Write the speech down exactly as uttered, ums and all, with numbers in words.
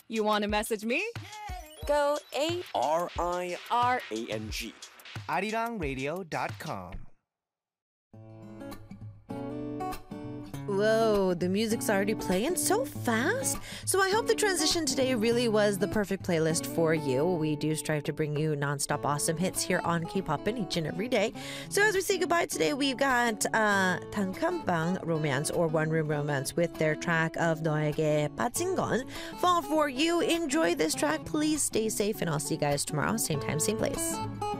You want to message me? Go A R I R A N G. arirang radio dot com. Whoa, the music's already playing so fast. So I hope the transition today really was the perfect playlist for you. We do strive to bring you nonstop awesome hits here on K-Popin each and every day. So as we say goodbye today, we've got uh, 단칸방 Romance or One Room Romance with their track of 너에게 빠진 건. Fall for you. Enjoy this track. Please stay safe and I'll see you guys tomorrow. Same time, same place.